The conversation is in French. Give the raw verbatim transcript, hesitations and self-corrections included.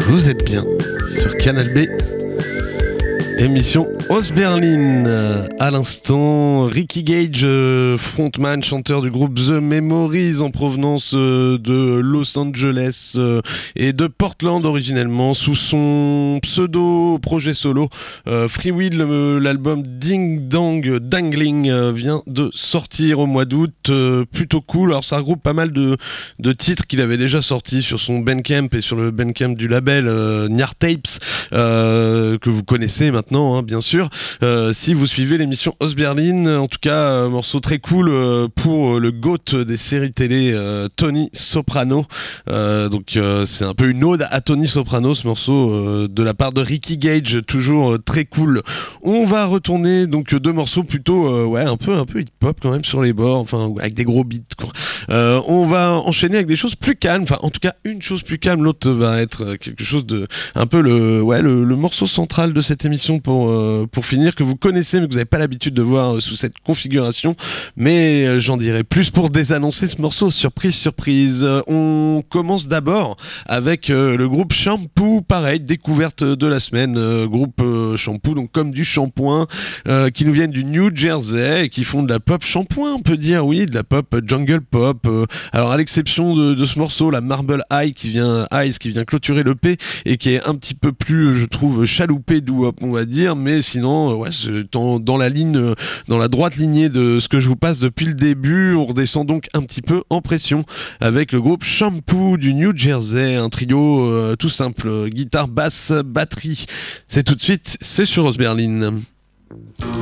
Vous êtes bien sur Canal B. Émission Ostberlin. À l'instant, Ricky Gage, frontman, chanteur du groupe The Memories en provenance de Los Angeles et de Portland originellement, sous son pseudo projet solo Free Will. L'album Ding Dong Dangling vient de sortir au mois d'août, plutôt cool. Alors ça regroupe pas mal de, de titres qu'il avait déjà sortis sur son Bandcamp et sur le Bandcamp du label euh, Nyar Tapes, euh, que vous connaissez maintenant. Non, hein, bien sûr, euh, si vous suivez l'émission Ostberlin. En tout cas, un morceau très cool euh, pour euh, le GOAT des séries télé, euh, Tony Soprano. Euh, donc euh, c'est un peu une ode à Tony Soprano, ce morceau euh, de la part de Ricky Gage, toujours euh, très cool. On va retourner donc deux morceaux plutôt euh, ouais un peu un peu hip-hop quand même sur les bords, enfin avec des gros beats quoi. Euh, on va enchaîner avec des choses plus calmes, enfin en tout cas une chose plus calme, l'autre va être quelque chose de un peu le ouais le, le morceau central de cette émission pour euh, pour finir, que vous connaissez mais que vous n'avez pas l'habitude de voir euh, sous cette configuration, mais euh, j'en dirai plus pour désannoncer ce morceau. Surprise surprise. Euh, on commence d'abord avec euh, le groupe Shampoo, pareil, découverte de la semaine, euh, groupe euh, Shampoo, donc comme du shampoing, euh, qui nous viennent du New Jersey et qui font de la pop shampoing, on peut dire, oui, de la pop jungle pop. Euh, alors à l'exception de, de ce morceau, la Marble Eye qui vient Eyes qui vient clôturer l'E P et qui est un petit peu plus, je trouve, chaloupé doo-wop, on va dire, mais sinon, ouais, c'est dans, dans la ligne, dans la droite lignée de ce que je vous passe depuis le début. On redescend donc un petit peu en pression avec le groupe Shampoo du New Jersey, un trio euh, tout simple, guitare, basse, batterie. C'est tout de suite, c'est sur Ostberlin.